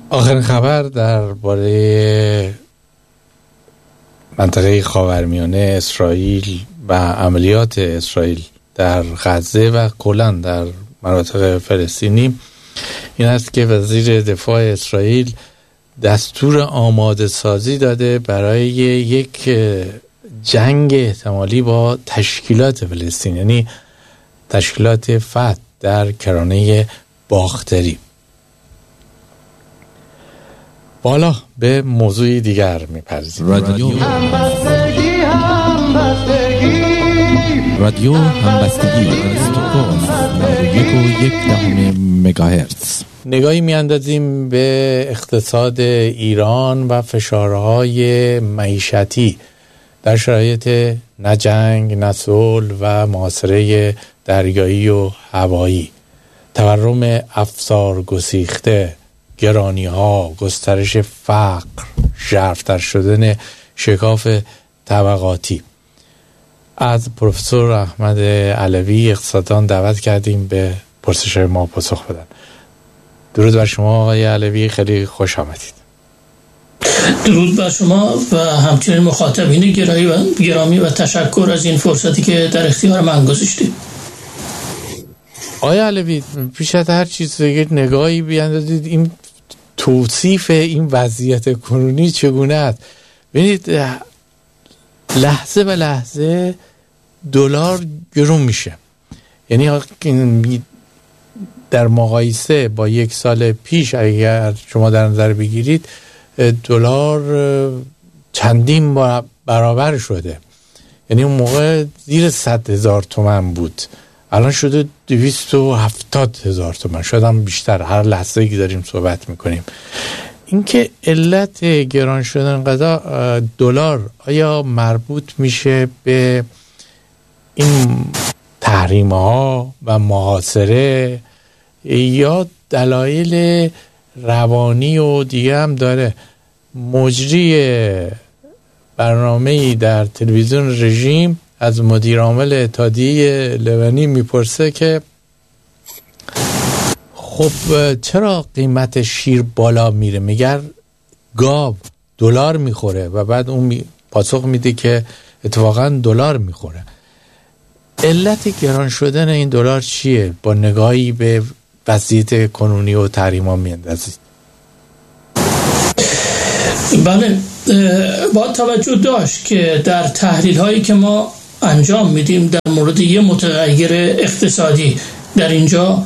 آخرین خبر درباره منطقه خاورمیانه اسرائیل و عملیات اسرائیل در غزه و کلاً در مناطق فلسطینی این است که وزیر دفاع اسرائیل دستور آماده سازی داده برای یک جنگ احتمالی با تشکیلات فلسطین، یعنی تشکیلات فتح در کرانه باختری. بالا به موضوع دیگر می‌پردازیم. رادیو همبستگی استکهلم 1.1 مگاهرتز. نگاهی میاندازیم به اقتصاد ایران و فشارهای معیشتی در شرایط نه جنگ نه صلح و محاصره دریایی و هوایی، تورم افزار گسیخته، گرانی ها، گسترش فقر، ژرف‌تر شدن شکاف طبقاتی. از پروفسور احمد علوی اقتصاددان دعوت کردیم به پرسش ما پاسخ بدن. درود بر شما آقای علوی، خیلی خوش آمدید. درود بر شما و همچنین مخاطبین گرامی و تشکر از این فرصتی که در اختیار من گذاشتید. آقای علوی، پیش از هر چیز دیگه نگاهی بیاندازید این توصیف این وضعیت کنونی چگونه است. ببینید لحظه به لحظه دلار گرون میشه، یعنی در مقایسه با یک سال پیش اگر شما در نظر بگیرید دلار چندین برابر شده، یعنی اون موقع زیر 100,000 تومان بود، الان شده 270,000 تومان، شاید هم بیشتر هر لحظه که داریم صحبت میکنیم. اینکه علت گران شدن دلار آیا مربوط میشه به این تحریم ها و محاصره یا دلایل روانی و دیگه هم داره؟ مجری برنامه‌ای در تلویزیون رژیم از مدیر عامل اتحادیه لبنی میپرسه که خب چرا قیمت شیر بالا میره؟ میگه گاو دلار میخوره و بعد اون پاسخ میده که اتفاقا دلار میخوره. علت گران شدن این دلار چیه؟ با نگاهی به وضعیت کنونی و تحریما میاندازید. بله، با توجه داشت که در تحلیل هایی که ما انجام میدیم در مورد یه متغیر اقتصادی، در اینجا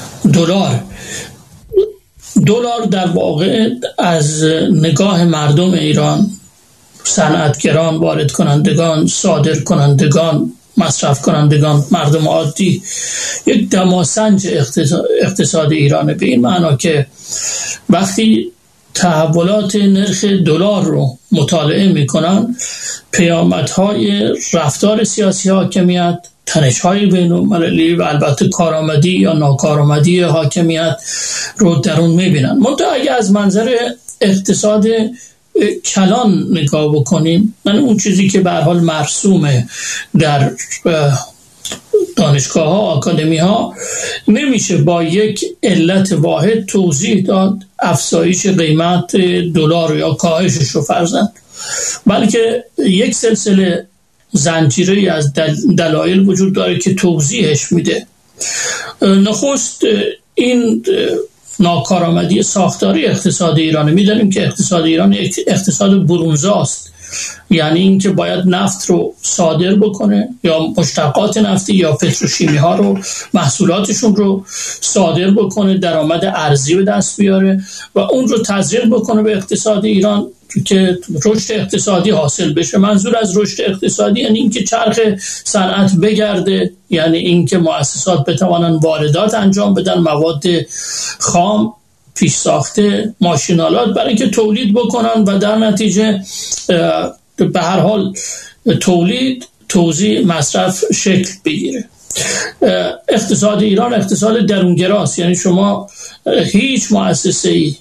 دلار در واقع از نگاه مردم ایران، صنعتگران، وارد کنندگان، صادر کنندگان، مصرف کنندگان، مردم عادی، یک دماسنج اقتصاد ایرانه، به این معنا که وقتی تحولات نرخ دلار رو مطالعه میکنن، پیامدهای رفتار سیاسی حاکمیت، تنش‌های بین‌المللی و البته کارآمدی یا ناکارآمدی حاکمیت رو در اون میبینن. منتها اگه از منظر اقتصاد کلان نگاه بکنیم، من اون چیزی که به هر حال مرسومه در دانشگاه ها، آکادمی ها، نمیشه با یک علت واحد توضیح داد افزایش قیمت دلار یا کاهشش رو فرضاً، بلکه یک سلسله زنجیره‌ای از دلایل وجود داره که توضیحش میده. نخست این ناکارآمدی ساختاری اقتصاد ایران. میدونیم که اقتصاد ایران یک اقتصاد برونزاست، یعنی این که باید نفت رو صادر بکنه یا مشتقات نفتی یا پتروشیمی ها رو، محصولاتشون رو صادر بکنه، درآمد ارزی به دست بیاره و اون رو تزریق بکنه به اقتصاد ایران که رشد اقتصادی حاصل بشه. منظور از رشد اقتصادی یعنی این که چرخ صنعت بگرده، یعنی این که مؤسسات بتوانن واردات انجام بدن، مواد خام، پیش ساخته، ماشینالات، برای اینکه تولید بکنن و در نتیجه به هر حال تولید، توزیع، مصرف شکل بگیره. اقتصاد ایران اقتصاد درونگراست، یعنی شما هیچ مؤسسه‌ای،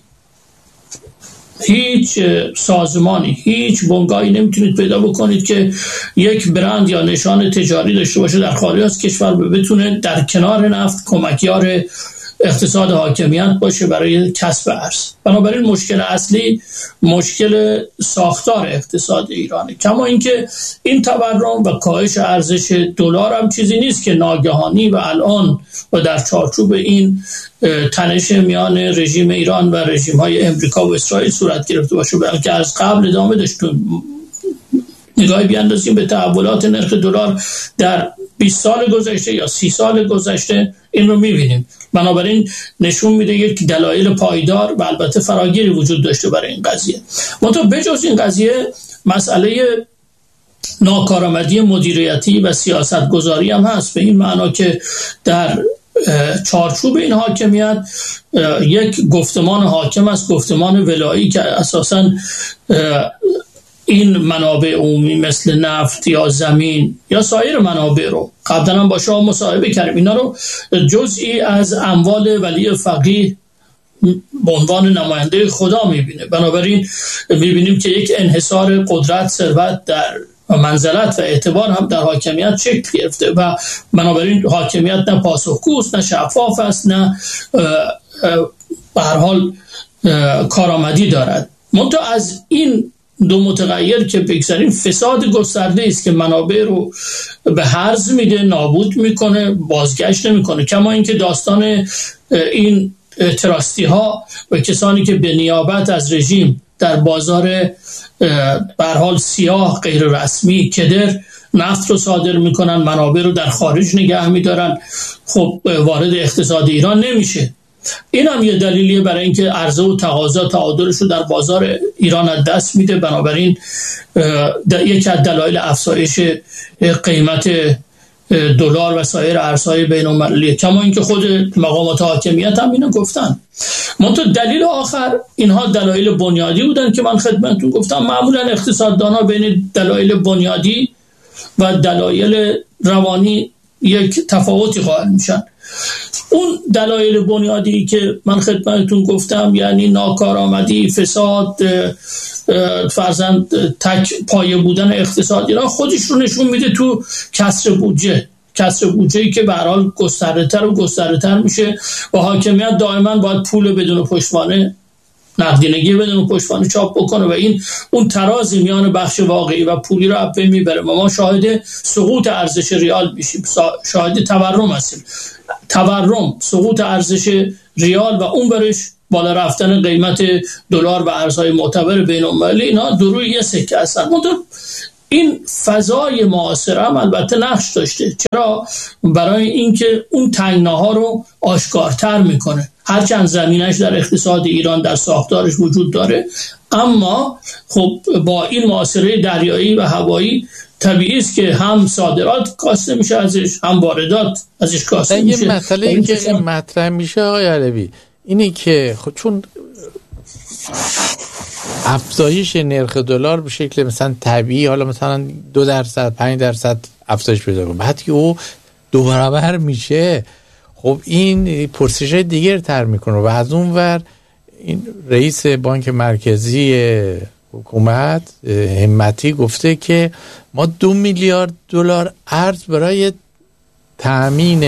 هیچ سازمانی، هیچ بنگاهی نمیتونید پیدا بکنید که یک برند یا نشان تجاری داشته باشه در خارج از کشور بتونه در کنار نفت کمکیار اقتصاد حاکمیت باشه برای کسب ارز. بنابراین مشکل اصلی مشکل ساختار اقتصاد ایرانه. کما اینکه این تورم و کاهش ارزش دلار هم چیزی نیست که ناگهانی و الان و در چارچوب این تنش میان رژیم ایران و رژیم‌های امریکا و اسرائیل صورت گرفته باشه، بلکه از قبل ادامه داشت. نگاهی بیاندازیم به تحولات نرخ دلار در 20 سال گذشته یا 30 سال گذشته، این رو می‌بینیم. بنابراین نشون میده یک دلایل پایدار و البته فراگیری وجود داشته برای این قضیه. منتها بجز این قضیه مسئله ناکارآمدی مدیریتی و سیاستگذاری هم هست، به این معنا که در چارچوب این حاکمیت یک گفتمان حاکم است، گفتمان ولایی که اساساً این منابع عمومی مثل نفت یا زمین یا سایر منابع رو قبلا هم با شما مصاحبه کردیم، اینا رو جزئی از اموال ولی فقیه به عنوان نماینده خدا میبینه. بنابراین میبینیم که یک انحصار قدرت، ثروت در منزلت و اعتبار هم در حاکمیت شکل گرفته و بنابراین حاکمیت نه پاسخگوست، نه شفاف است، نه به هر حال کارآمدی دارد. منتها از این دو متغیر که بگذاریم، فساد گسترده است که منابع رو به هرز میده، نابود میکنه، بازگشت نمیکنه. کما اینکه داستان این تراستی ها و کسانی که به نیابت از رژیم در بازار به هر حال سیاه غیر رسمی کدر نفت رو صادر میکنن، منابع رو در خارج نگه میدارن، خب وارد اقتصاد ایران نمیشه. این هم یه دلیلیه برای اینکه عرضه و تقاضا تعادلش رو در بازار ایران از دست میده. بنابراین یکی از دلایل افزایش قیمت دلار و سایر ارزهای بین‌المللی، کما اینکه خود مقامات حاکمیت هم اینو گفتن. منتها دلیل آخر، اینها دلایل بنیادی بودن که من خدمتتون گفتم. معمولا اقتصاددان‌ها بین دلایل بنیادی و دلایل روانی یک تفاوتی قائل میشن. اون دلایل بنیادی که من خدمتتون گفتم، یعنی ناکارآمدی، فساد، فرضاً تک پایه بودن اقتصاد ایران، خودش رو نشون میده تو کسر بودجه‌ای که به هر حال گسترده‌تر و گسترده‌تر میشه و حاکمیت دائما باید پول بدون پشتوانه، نقدینگی بدون پشتوانه چاپ بکنه و این اون ترازی میان بخش واقعی و پولی رو اپ میبره و ما شاهد سقوط ارزش ریال میشیم، شاهد تورم هستیم. تورم، سقوط ارزش ریال و اون برش بالا رفتن قیمت دلار و ارزهای معتبر بین‌المللی، اینا دو روی یه سکه هستن. این فضای معاصر هم البته نقش داشته. چرا؟ برای اینکه اون تنگناها رو آشکارتر میکنه. هرچند زمینش در اقتصاد ایران، در ساختارش وجود داره، اما خب با این معاصره دریایی و هوایی طبیعی است که هم صادرات کاسته میشه ازش، هم واردات ازش کاسته میشه. یه مسئله که مطرح میشه آقای علوی اینه که خب چون افزایش نرخ دلار به شکل مثلا طبیعی، حالا مثلا 2% 5% افزایش پیدا کنه، بعد که او 2 برابر میشه، خب این پرسش دیگر تر میکنه و از اون ور این رئیس بانک مرکزی حکومت همتی گفته که ما 2 میلیارد دلار ارز برای تأمین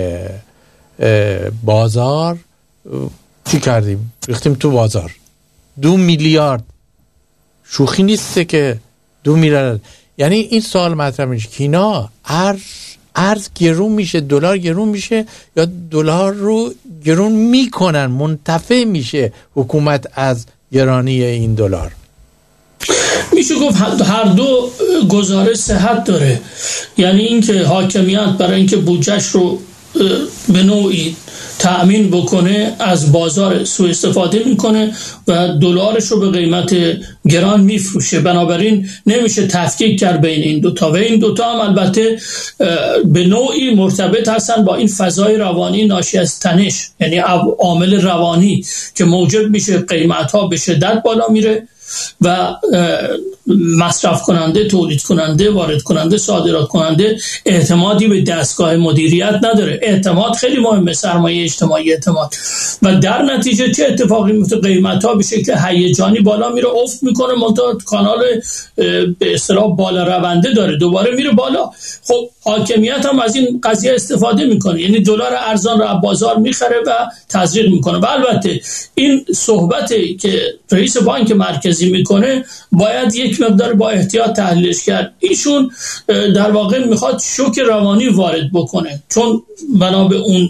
بازار چی کردیم؟ ریختیم تو بازار. 2 میلیارد شوخی نیسته که 2 میلیارد. یعنی این سوال مطرح میشه که اینا ارز گرون میشه، دلار گرون میشه یا دلار رو گرون میکنن، منتفع میشه حکومت از گرانی این دلار؟ میشه گفت هر دو گزاره صحت داره. یعنی اینکه حاکمیت برای اینکه بودجهش رو به نوعی تأمین بکنه از بازار سوء استفاده میکنه و دلارش رو به قیمت گران میفروشه. بنابراین نمیشه تفکیک کرد بین این دوتا و این دوتا هم البته به نوعی مرتبط هستن با این فضای روانی ناشی از تنش، یعنی عامل روانی که موجب میشه قیمت ها به شدت بالا میره و مصرف کننده، تولید کننده، وارد کننده، صادرات کننده اعتمادی به دستگاه مدیریت نداره. اعتماد خیلی مهمه، سرمایه اجتماعی اعتماد. و در نتیجه چه اتفاقی میفته؟ قیمت‌ها به شکل هیجانی بالا میره، افت میکنه، منتها کانال به اصطلاح بالا رونده داره، دوباره میره بالا. خب حاکمیت هم از این قضیه استفاده میکنه، یعنی دلار ارزان رو از بازار میخره و تزریق میکنه. و البته این صحبتی که رئیس بانک مرکزی میکنه باید یک مقدار با احتیاط تحلیلش کرد. ایشون در واقع میخواد شوک روانی وارد بکنه، چون بنا به اون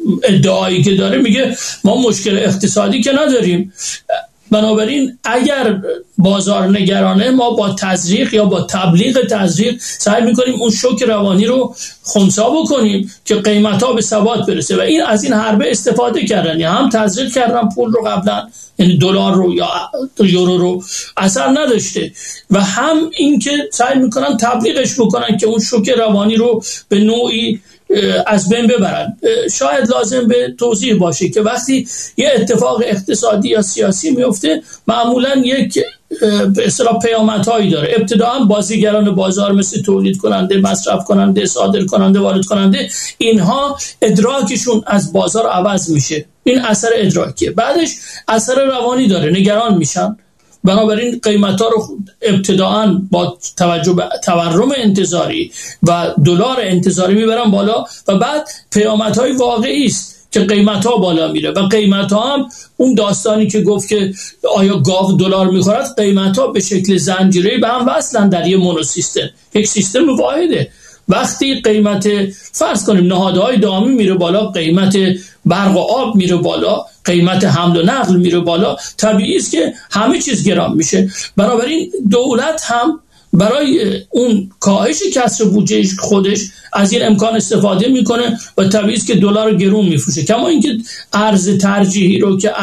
ادعایی که داره میگه ما مشکل اقتصادی که نداریم، بنابراین اگر بازار نگرانه ما با تزریق یا با تبلیغ تزریق سعی میکنیم اون شوک روانی رو خنثی بکنیم که قیمت‌ها به ثبات برسه. و این از این حربه استفاده کردن، یا هم تزریق کردن پول رو قبلا، یعنی دلار رو یا یورو رو، اثر نداشته، و هم این که سعی میکنن تبلیغش بکنن که اون شوک روانی رو به نوعی از بین ببرن. شاید لازم به توضیح باشه که وقتی یه اتفاق اقتصادی یا سیاسی میفته معمولا یک به اصطلاح پیامدهایی داره. ابتداء بازیگران بازار مثل تولید کننده، مصرف کننده، صادر کننده، وارد کننده، اینها ادراکشون از بازار عوض میشه، این اثر ادراکیه. بعدش اثر روانی داره، نگران میشن، بنابراین قیمت‌ها رو ابتداءً با توجه به تورم انتظاری و دلار انتظاری میبرن بالا، و بعد پیامدهای واقعی است که قیمت‌ها بالا میره. و قیمت‌ها هم اون داستانی که گفت که آیا گاو دلار میخورد، قیمت‌ها به شکل زنجیره‌ای به هم وصلن در یه مونوسیستم، یک سیستم واحده. وقتی قیمت فرض کنیم نهادهای دائمی میره بالا، قیمت برق و آب میره بالا، قیمت حمل و نقل میره بالا، طبیعی است که همه چیز گران میشه. بنابراین دولت هم برای اون کاهش کسر بودجه خودش از این امکان استفاده میکنه و طبیعی است که دلار گرون میفروشه. کما اینکه ارز ترجیحی رو که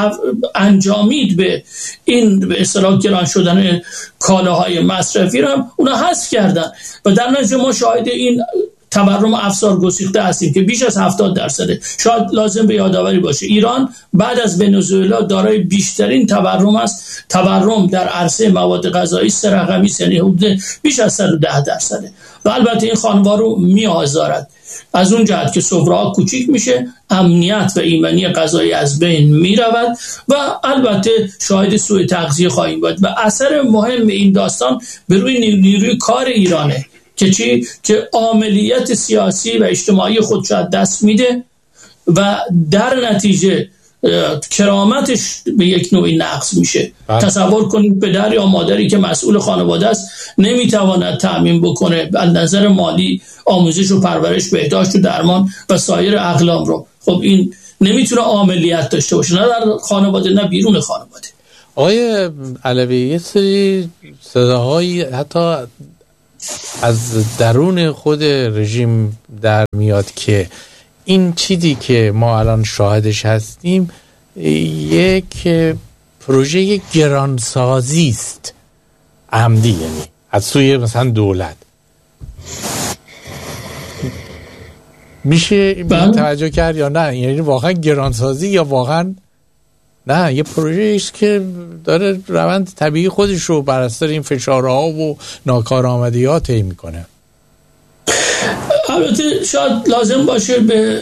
انجامید به این به اصطلاح گران شدن کالاهای مصرفی رو هم اونا حذف کردن، و در نتیجه ما شاهد این تورم افسار گسیخته هستیم که بیش از 70%. شاید لازم به یادآوری باشه ایران بعد از ونزوئلا دارای بیشترین تورم است. تورم در عرصه مواد غذایی 3 رقمی، یعنی حدود بیش از 110%. و البته این خانوار رو میآزارد از اون جهت که سفره‌ها کوچیک میشه، امنیت و ایمنی غذایی از بین میرود، و البته شاهد سوء تغذیه خواهیم بود. و اثر مهم این داستان به روی نیروی کار ایرانه که چی؟ که عاملیت سیاسی و اجتماعی خودش از دست میده و در نتیجه کرامتش به یک نوعی نقص میشه. تصور کنید پدر یا مادری که مسئول خانواده است نمیتواند تأمین بکنه از نظر مالی آموزش و پرورش، بهداشت و درمان و سایر اقلام رو. خب این نمیتونه عاملیت داشته باشه، نه در خانواده نه بیرون خانواده. آقای علوی، یه سری صداهایی حتی از درون خود رژیم در میاد که این چیزی که ما الان شاهدش هستیم یک پروژه گرانسازی است، عمدی، یعنی از سوی مثلا دولت. میشه توجه کرد یا نه؟ یعنی واقعا گرانسازی یا واقعا نه یه پروژه است که داره روند طبیعی خودش رو بر اثر این فشارها و ناکارآمدی‌ها طی میکنه؟ البته شاید لازم باشه به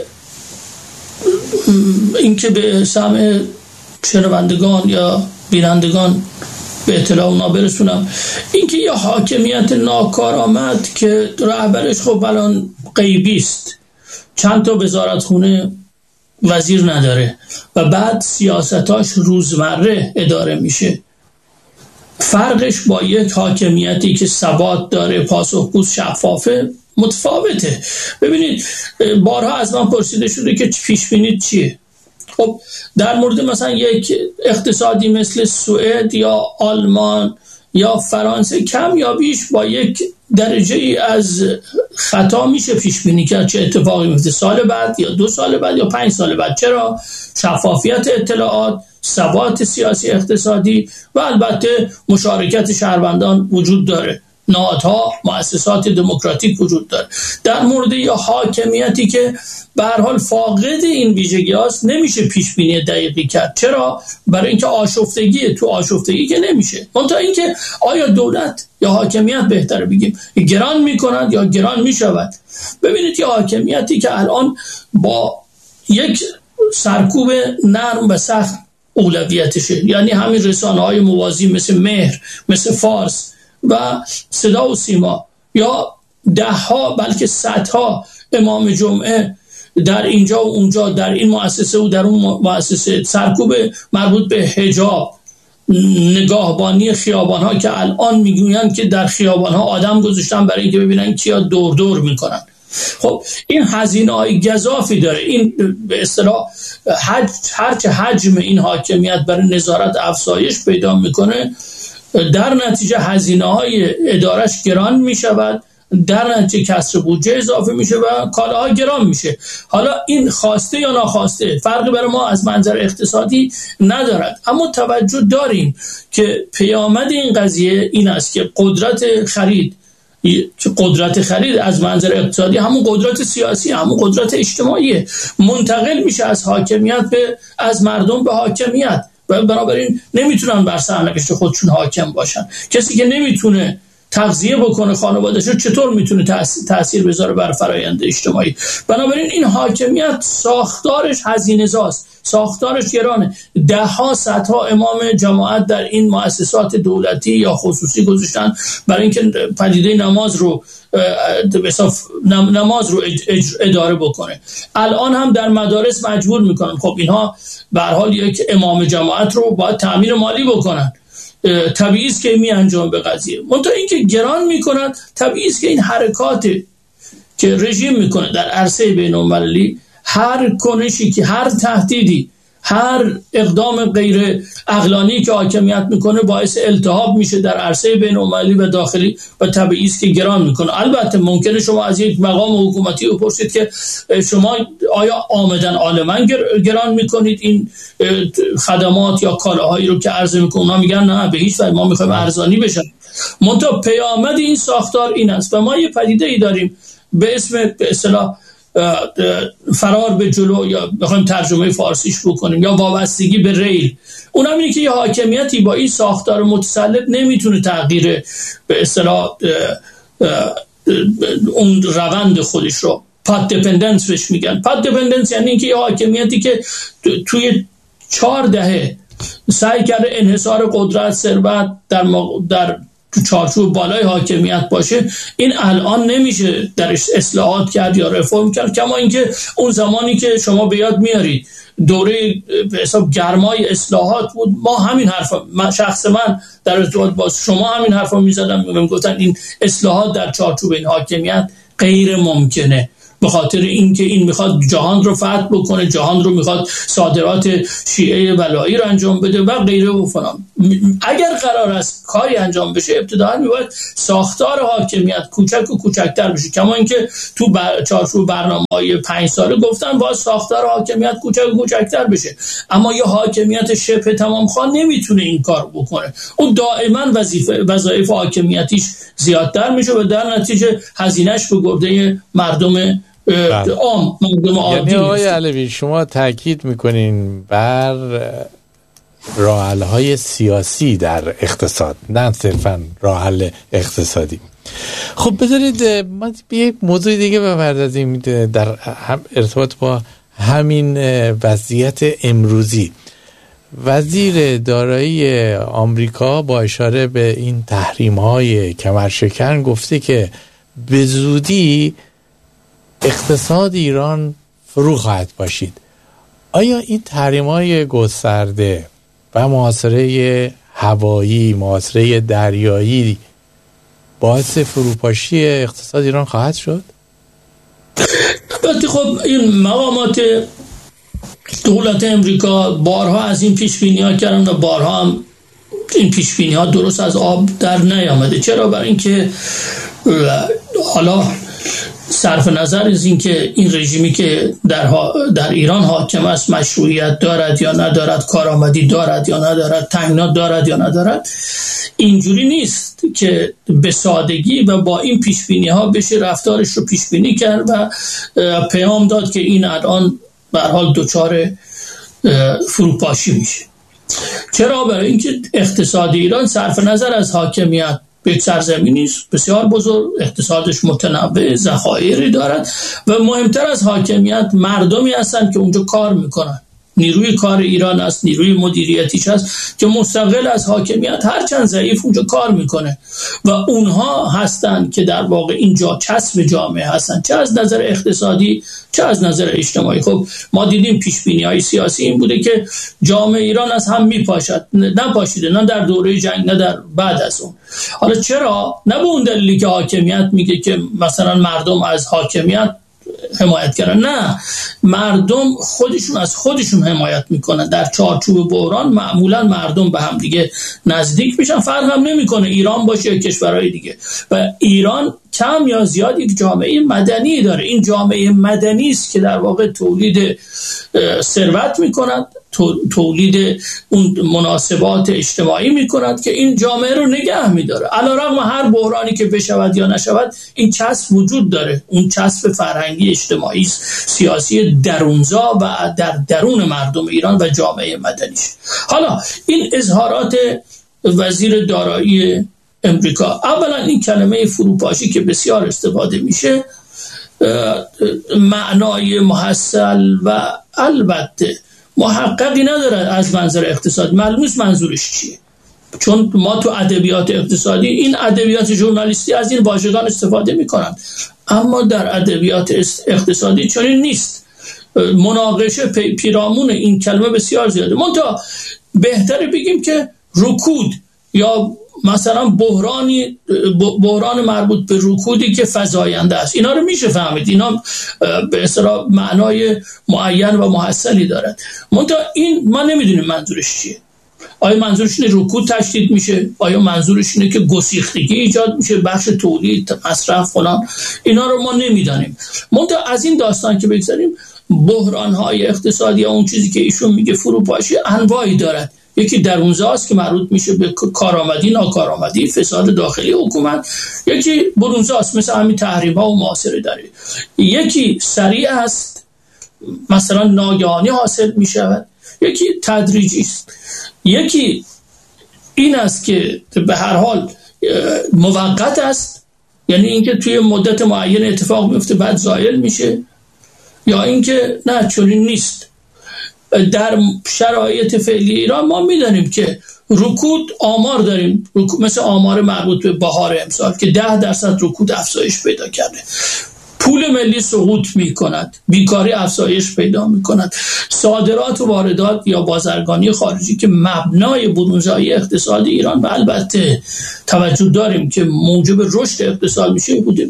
اینکه به سمع شنوندگان یا بینندگان به اطلاع اونا برسونم، اینکه یه حاکمیت ناکارآمد که رهبرش خب الان غیبی است، چند تا وزارتخونه وزیر نداره و بعد سیاستاش روزمره اداره میشه، فرقش با یک حاکمیتی که ثبات داره، پاسخگو، شفافه متفاوته. ببینید بارها از من پرسیده شده که پیش بینید چیه؟ خب در مورد مثلا یک اقتصادی مثل سوئد یا آلمان یا فرانسه کم یا بیش با یک درجه ای از خطا میشه پیش بینی کرد چه اتفاقی میفته سال بعد یا 2 سال بعد یا 5 سال بعد. چرا؟ شفافیت اطلاعات، ثبات سیاسی اقتصادی و البته مشارکت شهروندان وجود داره. نهادها مؤسسات دموکراتیک وجود داره. در مورد یا حاکمیتی که به هر حال فاقد این ویژگی هاست نمیشه پیش بینی دقیقی کرد. چرا؟ برای اینکه آشفتگی که نمیشه. منتها اینکه آیا دولت یا حاکمیت بهتره بگیم گران میکند یا گران میشود. ببینید یا حاکمیتی که الان با یک سرکوب نرم و سخت اولویتشه، یعنی همین رسانه‌های موازی مثل مهر، مثل فارس و صدا و سیما یا دهها بلکه صدها امام جمعه در اینجا و اونجا، در این مؤسسه و در اون مؤسسه، سرکوب مربوط به حجاب، نگاهبانی خیابان‌ها که الان میگویند که در خیابان‌ها آدم گذاشتن برای اینکه ببینن کیا دور دور میکنن. خب این هزینه‌های گزافی داره. این به اصطلاح هرچه حجم این حاکمیت برای نظارت افزایش پیدا میکنه، در نتیجه هزینه‌های ادارش گران میشود، در نتیجه کسر بودجه اضافه میشه و کالاها گران میشه. حالا این خواسته یا ناخواسته فرقی برای ما از منظر اقتصادی ندارد، اما توجه داریم که پیامد این قضیه این است که قدرت خرید از منظر اقتصادی همون قدرت سیاسی، همون قدرت اجتماعی منتقل میشه از حاکمیت از مردم به حاکمیت و بنابراین نمیتونن بر سرنوشت خودشون حاکم باشن. کسی که نمیتونه تغذیه بکنه خانواده‌شو چطور میتونه تأثیر بذاره بر فرآیند اجتماعی؟ بنابراین این حاکمیت ساختارش هزینه‌زاست، ساختارش گرانه. ده‌ها صدها امام جماعت در این مؤسسات دولتی یا خصوصی گذاشتن برای اینکه پدیده نماز رو اداره بکنه. الان هم در مدارس مجبور میکنن. خب اینها به هر حال یک امام جماعت رو باید تأمین مالی بکنن. طبیعی است که می انجام به قضیه. منتها اینکه گران میکنن، طبیعی است که این حرکات که رژیم میکنه در عرصه بین‌المللی، هر کنشی که هر تهدیدی، هر اقدام غیر عقلانی که حاکمیت میکنه باعث التهاب میشه در عرصه بین‌المللی و داخلی و طبیعی است که گران میکنه. البته ممکنه شما از یک مقام حکومتی بپرسید که شما آیا آمدن عالماً گران میکنید این خدمات یا کالاهایی رو که عرضه میکنه؟ اونا میگن نه به هیچ وجه، ما میخوایم ارزانی بشن. منتها پیامد این ساختار این است و ما یه پدیده ای داریم به اسم به اصطلاح فرار به جلو، یا بخوایم ترجمه فارسیش بکنیم، یا وابستگی به ریل. اونم اینه که یه حاکمیتی با این ساختار متسلط نمیتونه تغییر به اصطلاح اون روند خودش رو، پات دیپندنس بهش میگن. پات دیپندنس یعنی اینکه یه حاکمیتی که توی 4 دهه سعی کرده انحصار قدرت، ثروت در تو چارچوب بالای حاکمیت باشه، این الان نمیشه درش اصلاحات کرد یا رفرم کرد. کما اینکه اون زمانی که شما به یاد میارید دوره به حساب گرمای اصلاحات بود، ما همین حرفا، شخص من در ارتباط با شما همین حرفا میزدم، گفتن این اصلاحات در چارچوب این حاکمیت غیر ممکنه، به خاطر اینکه این میخواد جهان رو فتح بکنه، جهان رو میخواد صادرات شیعه ولایی رو انجام بده و غیره و فلان. اگر قرار است کاری انجام بشه، ابتداً میباید ساختار حاکمیت کوچک و کوچکتر بشه. کما اینکه تو چارچوب برنامه‌های 5 ساله گفتن باید ساختار حاکمیت کوچک و کوچکتر بشه، اما یه حاکمیت شبه تمام خواه نمیتونه این کار بکنه. اون دائما وظایف حاکمیتیش زیادتر میشه و در نتیجه هزینه‌اش به گرده مردم عام، مردم عادی. یعنی آقای علوی شما تاکید میکنین بر راه حل‌های سیاسی در اقتصاد، نه صرفا راه حل اقتصادی. خب بذارید ما به یک موضوع دیگه بپردازیم در ارتباط با همین وضعیت امروزی. وزیر دارایی آمریکا با اشاره به این تحریم‌های کمرشکن گفته که به زودی اقتصاد ایران فرو خواهد باشید. آیا این تحریم‌های گسترده و محاصره هوایی، محاصره دریایی باعث فروپاشی اقتصاد ایران خواهد شد؟ البته خب این مقامات دولت امریکا بارها از این پیش‌بینی‌ها کردن و بارها هم این پیش‌بینی‌ها درست از آب در نیامده. چرا؟ برای اینکه حالا صرف نظر از این که این رژیمی که در ایران حاکم است مشروعیت دارد یا ندارد، کارآمدی دارد یا ندارد، تنگنا دارد یا ندارد، اینجوری نیست که به سادگی و با این پیشبینی ها بشه رفتارش رو پیشبینی کرد و پیام داد که این الان به هر حال دچار فروپاشی میشه. چرا؟ برای اینکه اقتصاد ایران صرف نظر از حاکمیت به یک سرزمینی است بسیار بزرگ، اقتصادش متنوع، ذخایری دارد و مهمتر از حاکمیت مردمی هستند که اونجا کار میکنن. نیروی کار ایران است، نیروی مدیریتیش است که مستقل از حاکمیت هرچند ضعیف اونجا کار میکنه و اونها هستند که در واقع اینجا چسب جامعه هستند، چه از نظر اقتصادی چه از نظر اجتماعی. خب ما دیدیم پیشبینی‌های سیاسی این بوده که جامعه ایران از هم میپاشد، نپاشیده، نه در دوره جنگ نه در بعد از اون. حالا چرا؟ نه به اون دلیلی که حاکمیت میگه که مثلا مردم از حاکمیت حمایت کردن، نه، مردم خودشون از خودشون حمایت میکنن. در چارچوب بحران معمولا مردم به هم دیگه نزدیک میشن، فرق هم نمیکنه ایران باشه یا کشورهای دیگه. و ایران کم یا زیاد یک جامعه مدنی داره. این جامعه مدنی است که در واقع تولید ثروت میکند، تولید اون مناسبات اجتماعی میکند که این جامعه رو نگه میداره. علیرغم هر بحرانی که بشود یا نشود این چسب وجود داره، اون چسب فرهنگی، اجتماعی، سیاسی درونزا و در درون مردم ایران و جامعه مدنیش. حالا این اظهارات وزیر دارایی امریکا، اولا این کلمه فروپاشی که بسیار استفاده میشه معنای محصل و البته محققی نداره از منظر اقتصادی. معلوم نیست منظورش چیه، چون ما تو ادبیات اقتصادی، این ادبیات ژورنالیستی از این واژگان استفاده میکنن، اما در ادبیات اقتصادی چنین نیست. مناقشه پیرامون این کلمه بسیار زیاده. منتها بهتره بگیم که رکود یا مثلا بحران مربوط به رکودی که فزاینده است، اینا رو میشه فهمید، اینا به اصطلاح معنای معین و محصلی دارد. منتها این ما نمیدونیم منظورش چیه. آیا منظورش اینه رکود تشدید میشه؟ آیا منظورش اینه که گسیختگی ایجاد میشه، بخش تولید، مصرف فلان؟ اینا رو ما نمیدانیم. منتها از این داستان که بگذاریم، بحران‌های اقتصادی یا اون چیزی که ایشون میگه فروپاشی انواعی دارد. یکی درونزاست که مربوط میشه به کارآمدی، ناکارآمدی، فساد داخلی حکومت. یکی برونزاست مثل همین تحریم‌ها و محاصره داره. یکی سریع است، مثلا ناگهانی حاصل میشود. یکی تدریجی است. یکی این است که به هر حال موقت است، یعنی اینکه توی مدت معین اتفاق میفته بعد زائل میشه. یا اینکه نه، چنین نیست. در شرایط فعلی ایران ما میدانیم که رکود آمار داریم، مثل آمار مربوط به بهار امسال که 10% رکود افزایش پیدا کرده. پول ملی سقوط می کند، بیکاری افزایش پیدا می کند، صادرات و واردات یا بازرگانی خارجی که مبنای برونزایی اقتصادی ایران و البته توجه داریم که موجب رشد اقتصاد میشه بوده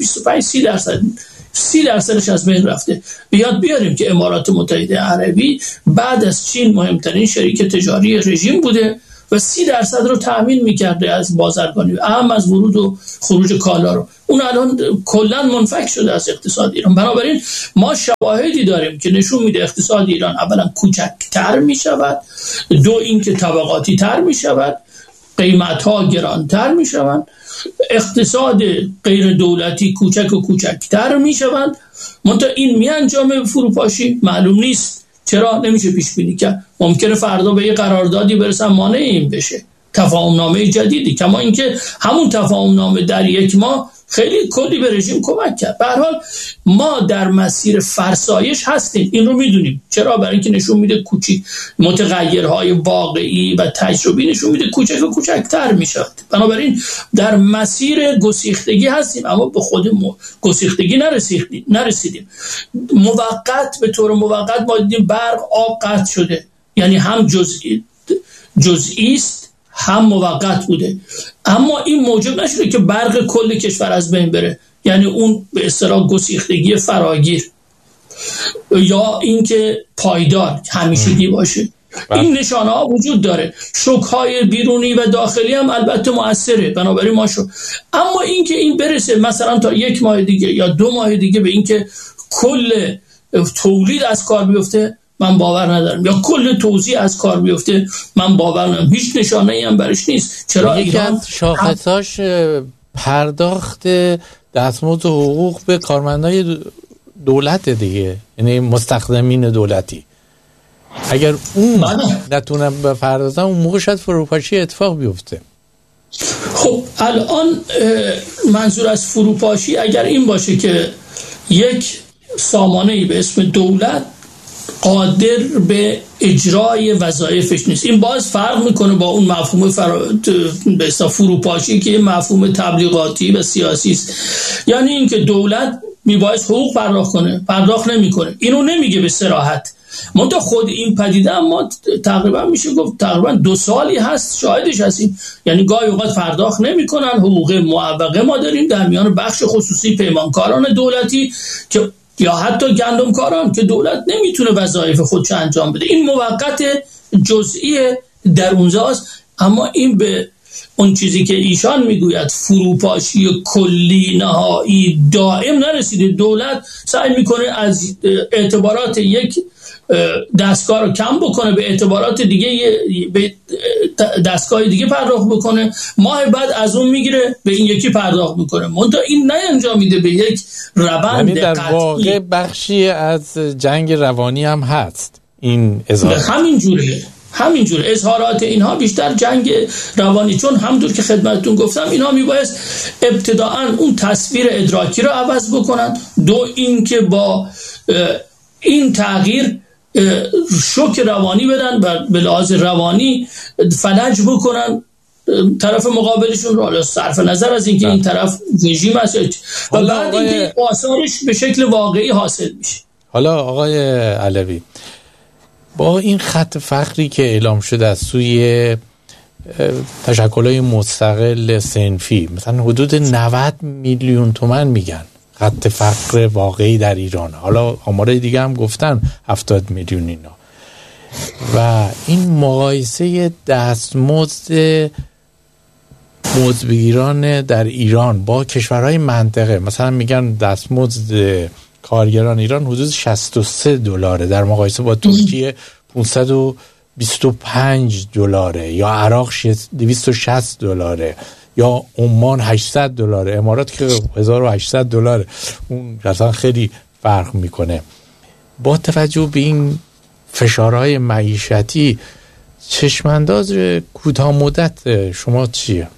25-30% از بین رفته. بیاریم که امارات متحده عربی بعد از چین مهمترین شریک تجاری رژیم بوده و 30% رو تأمین میکرده از بازرگانی، اهم از ورود و خروج کالا رو. اون الان کلا منفک شده از اقتصاد ایران. بنابراین ما شواهدی داریم که نشون میده اقتصاد ایران اولا کوچکتر میشود، دو اینکه طبقاتی تر میشود، قیمت‌ها گرانتر میشوند، اقتصاد غیر دولتی کوچک و کوچکتر میشوند. منتها این میانجامه فروپاشی معلوم نیست. چرا؟ نمیشه پیش بینی کرد. ممکنه فردا به یه قراردادی برسن مانع این بشه، تفاهم نامه جدیدی، کما اینکه همون تفاهم نامه در یک ماه خیلی کلی به رژیم کمک کرد. به هر حال ما در مسیر فرسایش هستیم، این رو میدونیم. چرا؟ برای اینکه نشون میده متغیرهای واقعی و تجربی نشون میده کوچک و کوچکتر میشد. بنابراین در مسیر گسیختگی هستیم، اما به خود گسیختگی نرسیدیم. موقت، به طور موقت ما دیدیم برق آب قطع شده، یعنی هم جزئی است هم موقت بوده، اما این موجب نشده که برق کل کشور از بین بره، یعنی اون به اصطلاح گسیختگی فراگیر، یا اینکه پایدار همیشگی باشه. این نشانه ها وجود داره. شوک های بیرونی و داخلی هم البته مؤثره، بنابراین ما اما اینکه این برسه مثلا تا 1 ماه دیگه یا 2 ماه دیگه به اینکه کل تولید از کار بیفته، من باور ندارم، یا کل توزیع از کار بیفته، من باور ندارم. هیچ نشانه ای هم برش نیست. چرا ایران شاخصاش پرداخت دستمزد و حقوق به کارمندای دولت دیگه، یعنی مستخدمین دولتی. اگر اون نتونن بپردازن اون موقع شاید فروپاشی اتفاق بیفته. خب الان منظور از فروپاشی اگر این باشه که یک سامانه‌ای به اسم دولت قادر به اجرای وظایفش نیست، این باز فرق میکنه با اون مفهوم به اصطلاح فروپاشی که مفهوم تبلیغاتی و سیاسی است. یعنی اینکه دولت میباید حقوق پرداخت کنه، پرداخت نمیکنه. اینو نمیگه به صراحت. منتها خود این پدیده ما تقریبا میشه گفت تقریبا 2 سالی هست شاهدش هستیم. یعنی گاهی اوقات پرداخت نمیکنن. حقوق معوقه ما داریم در میان بخش خصوصی، پیمانکاران دولتی که یا حتی گندمکاران که دولت نمیتونه وظایف خودش انجام بده. این موقت جزئی در اونجاست. اما این به اون چیزی که ایشان میگوید فروپاشی کلی نهایی دائم نرسیده. دولت سعی میکنه از اعتبارات یک دستگاه رو کم بکنه، به اعتبارات دیگه به دستگاه دیگه پرداخت بکنه، ماه بعد از اون میگیره به این یکی پرداخت میکنه. منتها این نه انجام میده به یک روند در واقع بخشی از جنگ روانی هم هست این اظهار. همینجوره اظهارات اینها بیشتر جنگ روانی، چون همونطور که خدمتتون گفتم اینها میبایست ابتداءً اون تصویر ادراکی رو عوض بکنن. 2 اینکه با این تغییر شوک روانی بدن و به لحاظ روانی فلج بکنن طرف مقابلشون رو، صرف نظر از اینکه این طرف رژیم است و بعد اینکه آثارش به شکل واقعی حاصل میشه. حالا آقای علوی، با این خط فقری که اعلام شده از سوی تشکل‌های مستقل صنفی، مثلا حدود 90 میلیون تومان میگن خط فقر واقعی در ایران، حالا آمارای دیگه هم گفتن 70 میلیون اینا، و این مقایسه دستمزد مزدبگیران در ایران با کشورهای منطقه، مثلا میگن دستمزد کارگران ایران حدود $63 در مقایسه با ترکیه $525 یا عراق $260 یا عمان $800، امارات که $1800. اون اصلا خیلی فرق میکنه. با توجه به این فشارهای معیشتی چشمانداز کوتاه مدت شما چیه؟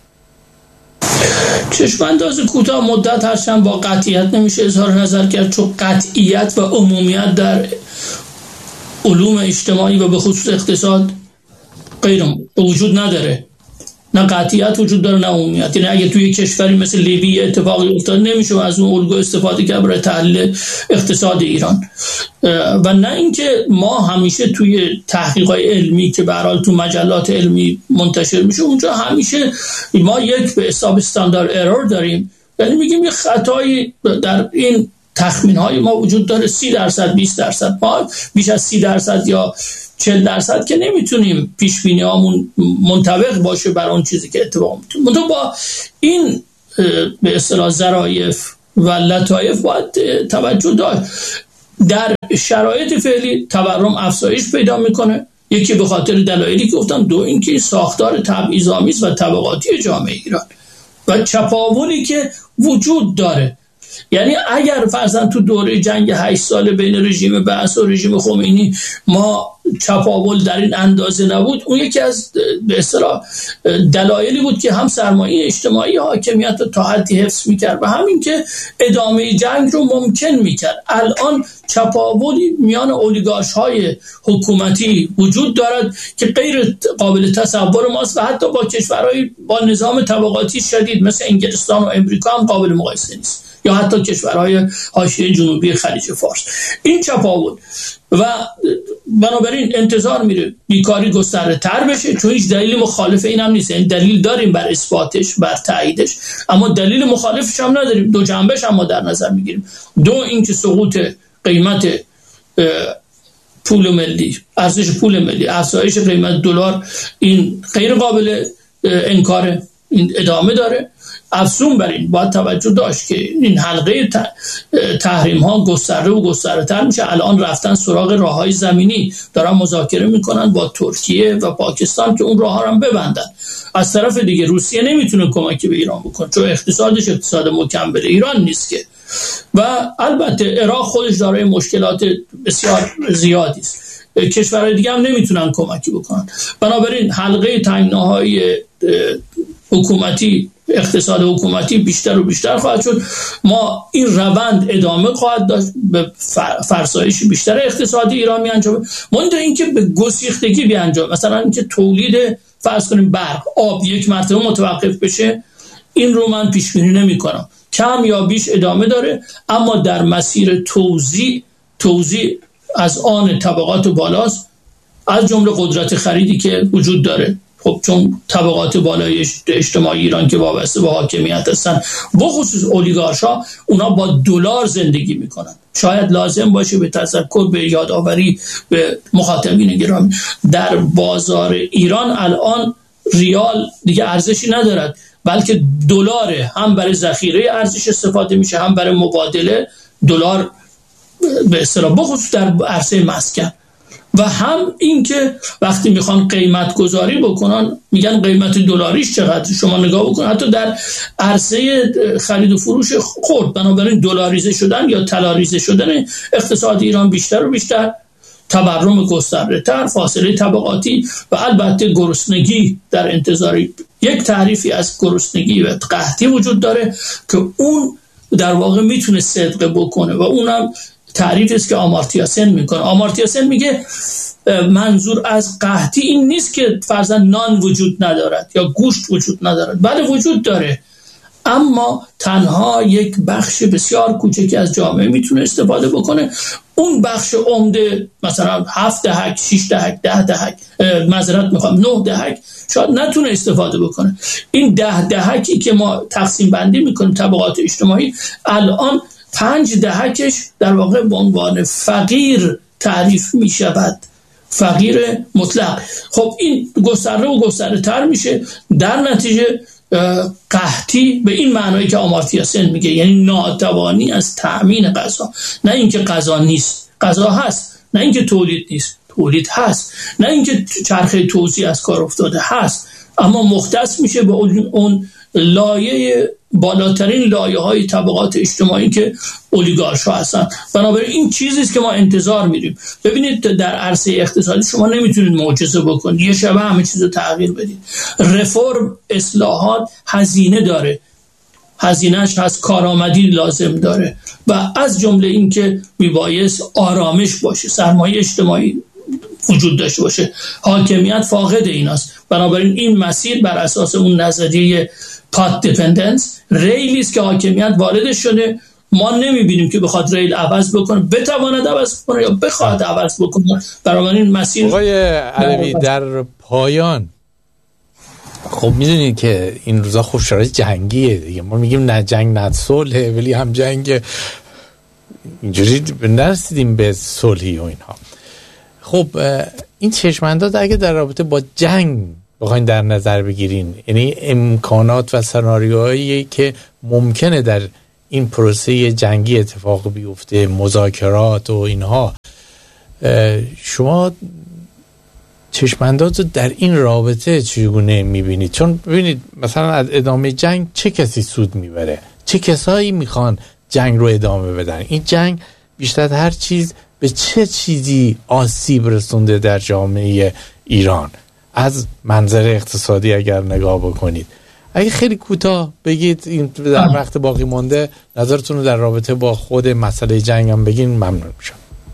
چشمانداز کوتاه مدت هرچند با قطعیت نمیشه اظهار نظر کرد، چون قطعیت و عمومیت در علوم اجتماعی و به خصوص اقتصاد غیر وجود نداره. نه قطعیت وجود داره نه عمومیت. یعنی اگه توی کشوری مثل لیبی اتفاقی افتاد نمیشه از اون الگو استفاده کرد برای تحلیل اقتصاد ایران. و نه اینکه ما همیشه توی تحقیقات علمی که به هر حال تو مجلات علمی منتشر میشه اونجا همیشه ما یک به حساب استاندارد ارور داریم، یعنی میگیم یه خطایی در این تخمین های ما وجود داره 30%، 20%. ما بیش از 30% یا 40% که نمیتونیم پیش بینی هامون منطبق باشه بر اون چیزی که اتفاق میفته. منتها با این به اصطلاح ظرایف و لطایف باید توجه داشت. در شرایط فعلی تورم افزایش پیدا میکنه، یکی به خاطر دلایلی که گفتم، 2 اینکه ساختار تبعیض‌آمیز و طبقاتی جامعه ایران و چپاولی که وجود داره. یعنی اگر فرضاً تو دوره جنگ 8 سال بین رژیم بعث و رژیم خمینی ما چپاول در این اندازه نبود، اون یکی از به اصطلاح دلایلی بود که هم سرمایه اجتماعی حاکمیت رو تا حدی حفظ میکرد و همین که ادامه جنگ رو ممکن میکرد. الان چپاولی میان اولیگارش های حکومتی وجود دارد که غیر قابل تصور ماست و حتی با کشورهای با نظام طبقاتی شدید مثل انگلستان و امریکا هم قابل مقایسه نیست، یا حتی کشورهای حاشیه جنوبی خلیج فارس. این چپاول و بنابراین انتظار میره بیکاری گسترده تر بشه، چون هیچ دلیل مخالف این هم نیست. یعنی دلیل داریم بر اثباتش، بر تاییدش، اما دلیل مخالفش هم نداریم. 2 جنبش هم ما در نظر میگیریم. 2 اینکه سقوط قیمت پول ملی، ارزش پول ملی، افزایش قیمت دلار، این غیر قابل انکاره، این ادامه داره. افزون بر این باید توجه داشت که این حلقه تحریم ها گسترده و گسترده تر میشه. الان رفتن سراغ راههای زمینی، دارن مذاکره میکنن با ترکیه و پاکستان که اون راه ها رو ببندن. از طرف دیگه روسیه نمیتونه کمکی به ایران بکنه چون اقتصادش اقتصاد مکمل ایران نیست که. و البته عراق خودش دارای مشکلات بسیار زیادی است، کشورهای دیگه هم نمیتونن کمکی بکنن. بنابراین حلقه تنگناهای حکومتی، اقتصاد حکومتی بیشتر و بیشتر خواهد شد. ما این روند ادامه خواهد داشت، به فرسایش بیشتر اقتصادی ایران می انجامه. مانند اینکه به گسیختگی بیانجام، مثلا اینکه تولید فرض کنیم برق، آب یک مرتبه متوقف بشه، این رو من پیش بینی نمی‌کنم. کم یا بیش ادامه داره، اما در مسیر توزیع از آن طبقات بالاست، از جمله قدرت خریدی که وجود داره. خب چون طبقات بالای اجتماعی ایران که وابسته به حاکمیت هستن، بخصوص اولیگارشا، اونا با دلار زندگی میکنن. شاید لازم باشه به تذکر، به یادآوری به مخاطبین گرامی، در بازار ایران الان ریال دیگه ارزشی ندارد، بلکه دلار هم برای ذخیره ارزش استفاده میشه، هم برای مبادله دلار به اصطلاح، بخصوص در عرصه مسکن. و هم این که وقتی میخوان قیمت گذاری بکنن میگن قیمت دلاریش چقدر. شما نگاه بکن حتی در عرصه خرید و فروش خرد، بنابراین دلاریزه شدن یا طلاریزه شدن اقتصاد ایران بیشتر و بیشتر، تورم گسترده تر، فاصله طبقاتی و البته گرسنگی در انتظار. یک تعریفی از گرسنگی و قحطی وجود داره که اون در واقع میتونه صدقه بکنه و اونم تعریفی است که آمارتیا سن میکنه. آمارتیا سن میگه منظور از قحطی این نیست که فرضاً نان وجود ندارد یا گوشت وجود ندارد، بله وجود داره، اما تنها یک بخش بسیار کوچکی از جامعه میتونه استفاده بکنه. اون بخش عمده مثلا 7 دهک، 6 دهک، 10 دهک، معذرت میخوام 9 دهک شاید نتونه استفاده بکنه. این 10 دهکی که ما تقسیم بندی میکنیم طبقات اجتماعی، الان 5 دهکش در واقع به عنوان فقیر تعریف می شود، فقیر مطلق. خب این گسترده و گسترده تر میشه، در نتیجه قحطی به این معنایی که آمارتیا سن میگه، یعنی ناتوانی از تأمین غذا. نه اینکه غذا نیست، غذا هست، نه اینکه تولید نیست، تولید هست، نه اینکه چرخه توزیع از کار افتاده هست، اما مختص میشه به اون لایه بالاترین لایه های طبقات اجتماعی که اولیگارشا هستن. بنابراین این چیزی است که ما انتظار میریم. ببینید در عرصه اقتصادی شما نمیتونید معجزه بکنید، یه شبه همه چیز رو تغییر بدید. رفرم، اصلاحات هزینه داره، هزینهش هست، کارآمدی لازم داره و از جمله این که میبایست آرامش باشه، سرمایه اجتماعی وجود داشته باشه. حاکمیت فاقد ایناست. بنابراین این مسیر بر اساس اون نظریه پات دیپندنس، ریلی است که حاکمیت واردش شده. ما نمیبینیم که بخواد ریل عوض بکنه، بتواند عوض کنه یا بخواد عوض بکنه. بنابراین مسیر آقای علوی در پایان، خب میدونید که این روزا خب شرایط جنگیه دیگه، ما میگیم نه جنگ نه صلح، ولی هم جنگ، اینجوری نرسیدیم به صلحی و اینها. خب این چشم‌انداز اگه در رابطه با جنگ بخواین در نظر بگیرین، یعنی امکانات و سناریوهایی که ممکنه در این پروسه جنگی اتفاق بیفته، مذاکرات و اینها، شما چشم‌انداز در این رابطه چگونه میبینید؟ چون ببینید مثلا از ادامه جنگ چه کسی سود میبره، چه کسایی میخوان جنگ رو ادامه بدن؟ این جنگ بیشتر هر چیز به چه چیزی آسیب رسونده در جامعه ایران از منظر اقتصادی اگر نگاه بکنید؟ اگه خیلی کوتاه بگید این در وقت باقی مانده نظرتون رو در رابطه با خود مسئله جنگ هم بگین، ممنون میشم.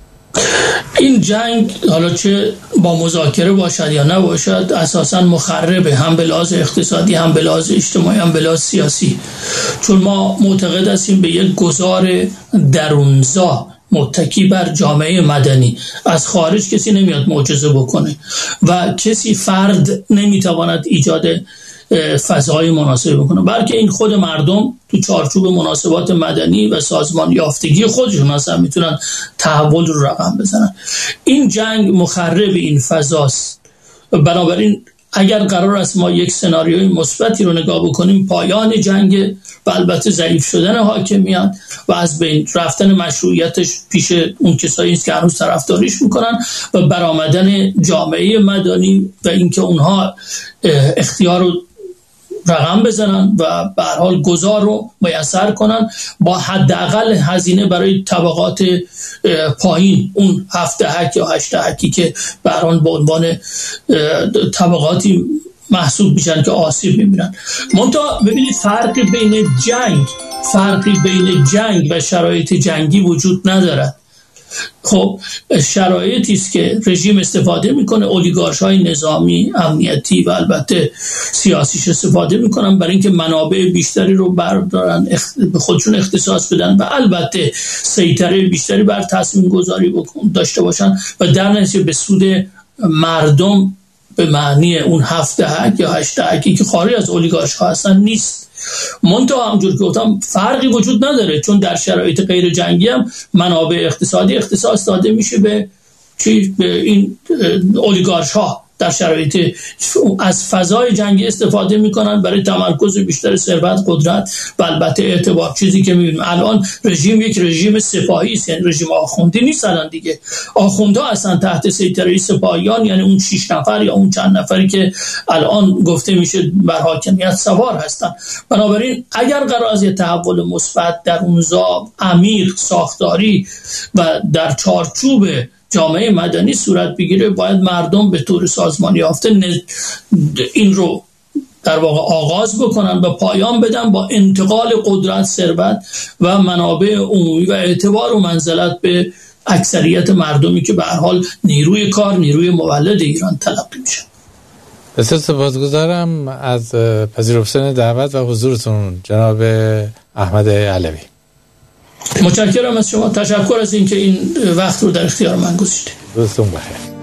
این جنگ حالا چه با مذاکره باشد یا نباشد اساساً مخربه، هم به لحاظ اقتصادی، هم به لحاظ اجتماعی، هم به لحاظ سیاسی. چون ما معتقد هستیم به یک گذار درونزا متکی بر جامعه مدنی. از خارج کسی نمیاد معجزه بکنه و کسی فرد نمیتواند ایجاد فضای مناسب بکنه، بلکه این خود مردم تو چارچوب مناسبات مدنی و سازمان یافتگی خودشون اصلا میتونن تحول رو رقم بزنن. این جنگ مخرب این فضاست. بنابراین اگر قرار است ما یک سناریوی مثبتی رو نگاه بکنیم، پایان جنگ و البته ضعیف شدن حاکمیت و از بین رفتن مشروعیتش پیش اون کسایی است که هنوز طرفداریش میکنن و برآمدن جامعه مدنی و اینکه اونها اختیار رو رقم بزنن و به هر حال گذار رو میسر کنن با حداقل هزینه برای طبقات پایین، اون 7 دهک یا 8 دهکی که به هر حال به عنوان طبقاتی محسوب میشن که آسیب میبینن. منتها ببینید فرقی بین جنگ و شرایط جنگی وجود ندارد. خب شرایطی است که رژیم استفاده میکنه، اولیگارش‌های نظامی، امنیتی و البته سیاسیش استفاده میکنن برای اینکه منابع بیشتری رو بردارن، به خودشون اختصاص بدن و البته سیطره بیشتری بر تصمیم گذاری داشته باشن و در نتیجه به سود مردم به معنی اون 7 دهک یا 8 دهکی که خارج از اولیگارش‌ها هستن نیست. منتها همونجور که گفتم فرقی وجود نداره، چون در شرایط غیر جنگی هم منابع اقتصادی اختصاص داده میشه به این اولیگارش‌ها. در شرایط از فضای جنگی استفاده میکنن برای تمرکز بیشتر ثروت، قدرت و البته اعتبار. چیزی که میبینیم الان رژیم یک رژیم سپاهی است، یعنی رژیم آخوندی نیست الان دیگه. آخوندها اصلا تحت سیطره سپاهیان، یعنی اون 6 نفر یا اون چند نفری که الان گفته میشه بر حاکمیت سوار هستن. بنابراین اگر قرار از یه تحول مثبت در اون عمیق، ساختاری و در چارچوب جامعه مدنی صورت بگیره، باید مردم به طور سازمان یافته این رو در واقع آغاز بکنن و پایان بدن با انتقال قدرت، ثروت و منابع عمومی و اعتبار و منزلت به اکثریت مردمی که به هر حال نیروی کار، نیروی مولد ایران تلقی میشه. بسیار سپاسگزارم از پذیرفتن دعوت و حضورتون جناب احمد علوی. متشکرم از شما، تشکر از اینکه این وقت رو در اختیار من گذاشتید. روزتون بخیر.